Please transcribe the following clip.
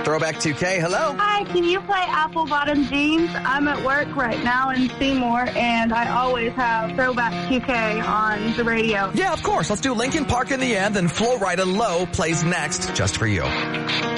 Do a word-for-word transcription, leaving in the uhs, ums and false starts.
Throwback two K, hello? Hi, can you play Apple Bottom Jeans? I'm at work right now in Seymour, and I always have Throwback two K on the radio. Yeah, of course. Let's do Linkin Park in the end, then Flo Rida Low plays next just for you.